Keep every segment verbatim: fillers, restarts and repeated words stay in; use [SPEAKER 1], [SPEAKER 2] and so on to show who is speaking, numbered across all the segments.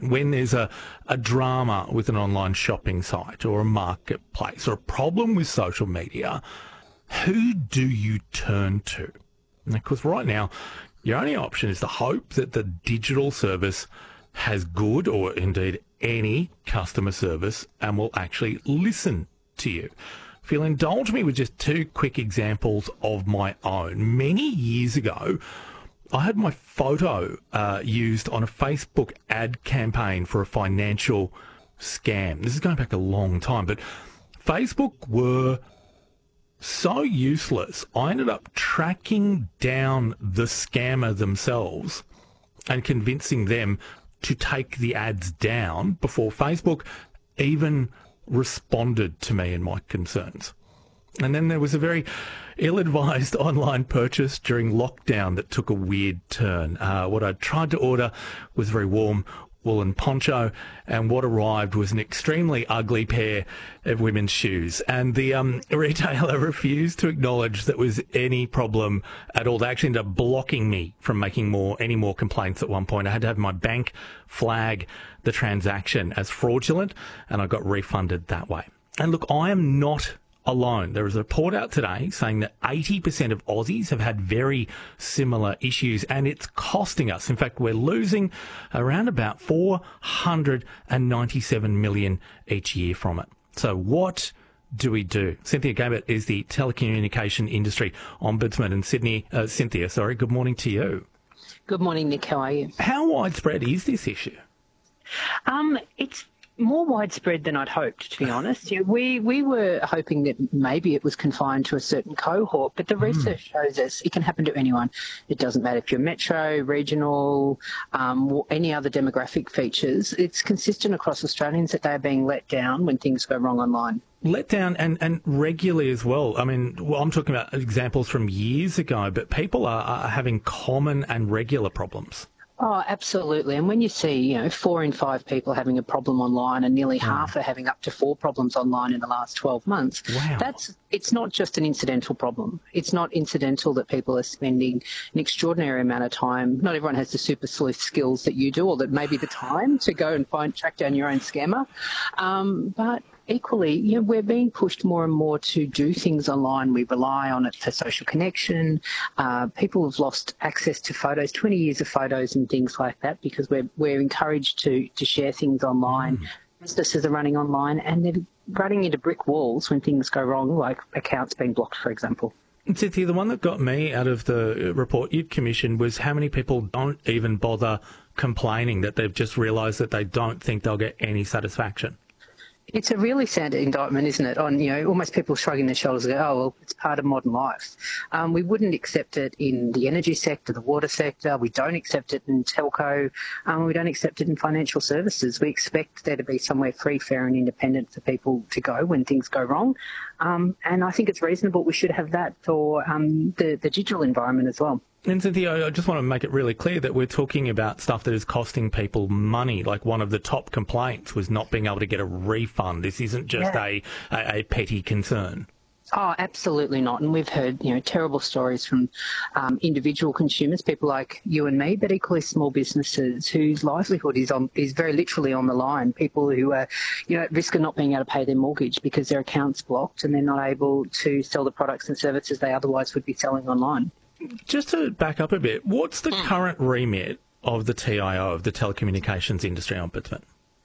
[SPEAKER 1] then, when there's a, a drama with an online shopping site or a marketplace or a problem with social media, who do you turn to? Because right now, your only option is to hope that the digital service has good or indeed any customer service and will actually listen to you. If you'll indulge me with just two quick examples of my own. Many years ago, I had my photo uh, used on a Facebook ad campaign for a financial scam. This is going back a long time, but Facebook were so useless. I ended up tracking down the scammer themselves and convincing them to take the ads down before Facebook even responded to me and my concerns. And then there was a very ill-advised online purchase during lockdown that took a weird turn. Uh, what I tried to order was a very warm woolen poncho, and what arrived was an extremely ugly pair of women's shoes. And the um, retailer refused to acknowledge that was any problem at all. They actually ended up blocking me from making more any more complaints at one point. I had to have my bank flag the transaction as fraudulent, and I got refunded that way. And look, I am not alone. There was a report out today saying that eighty percent of Aussies have had very similar issues, and it's costing us. In fact, we're losing around about four hundred ninety-seven million each year from it. So what do we do? Cynthia Gabert is the telecommunication industry ombudsman in Sydney. Uh, Cynthia, sorry, good morning to you.
[SPEAKER 2] Good morning, Nick. How are you?
[SPEAKER 1] How widespread is this issue?
[SPEAKER 2] Um, it's more widespread than I'd hoped, to be honest. Yeah, we, we were hoping that maybe it was confined to a certain cohort, but the research mm. shows us it can happen to anyone. It doesn't matter if you're metro, regional, um, or any other demographic features. It's consistent across Australians that they're being let down when things go wrong online.
[SPEAKER 1] Let down and, and regularly as well. I mean, well, I'm talking about examples from years ago, but people are, are having common and regular problems.
[SPEAKER 2] Oh, absolutely. And when you see, you know, four in five people having a problem online and nearly wow. half are having up to four problems online in the last twelve months,
[SPEAKER 1] wow.
[SPEAKER 2] that's it's not just an incidental problem. It's not incidental that people are spending an extraordinary amount of time. Not everyone has the super sleuth skills that you do, or that maybe the time to go and find track down your own scammer. Um, but equally, you know, we're being pushed more and more to do things online. We rely on it for social connection. Uh, people have lost access to photos, twenty years of photos and things like that, because we're we're encouraged to to share things online. Mm. Businesses are running online and they're running into brick walls when things go wrong, like accounts being blocked, for example.
[SPEAKER 1] Cynthia, the one that got me out of the report you'd commissioned was how many people don't even bother complaining, that they've just realised that they don't think they'll get any satisfaction.
[SPEAKER 2] It's a really sad indictment, isn't it, on, you know, almost people shrugging their shoulders and go, oh, well, it's part of modern life. Um, we wouldn't accept it in the energy sector, the water sector. We don't accept it in telco. Um, we don't accept it in financial services. We expect there to be somewhere free, fair and independent for people to go when things go wrong. Um, and I think it's reasonable we should have that for um, the, the digital environment as well.
[SPEAKER 1] And Cynthia, I just want to make it really clear that we're talking about stuff that is costing people money. Like one of the top complaints was not being able to get a refund. This isn't just yeah. a, a, a petty concern.
[SPEAKER 2] Oh, absolutely not. And we've heard, you know, terrible stories from um, individual consumers, people like you and me, but equally small businesses whose livelihood is on is very literally on the line. People who are, you know, at risk of not being able to pay their mortgage because their account's blocked and they're not able to sell the products and services they otherwise would be selling online.
[SPEAKER 1] Just to back up a bit, what's the current remit of the T I O, of the Telecommunications Industry Ombudsman?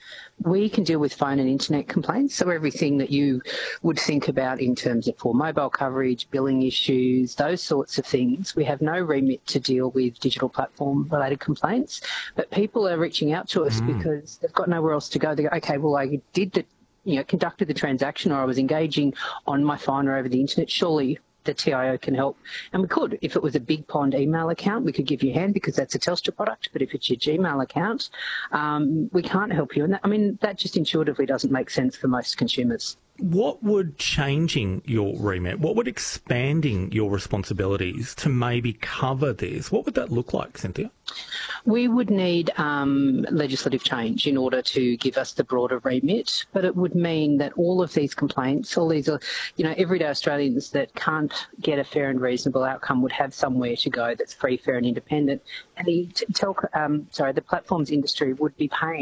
[SPEAKER 2] We can deal with phone and internet complaints, so everything that you would think about in terms of poor mobile coverage, billing issues, those sorts of things. We have no remit to deal with digital platform-related complaints, but people are reaching out to us mm. because they've got nowhere else to go. They go, okay, well, I did the, you know, conducted the transaction, or I was engaging on my phone or over the internet. Surely the T I O can help. And we could. If it was a Big Pond email account, we could give you a hand because that's a Telstra product. But if it's your Gmail account, um, we can't help you. And that, I mean, that just intuitively doesn't make sense for most consumers.
[SPEAKER 1] What would changing your remit, what would expanding your responsibilities to maybe cover this, what would that look like, Cynthia?
[SPEAKER 2] We would need um, legislative change in order to give us the broader remit, but it would mean that all of these complaints, all these, are, you know, everyday Australians that can't get a fair and reasonable outcome would have somewhere to go that's free, fair and independent, and the tel- um, sorry, the platforms industry would be paying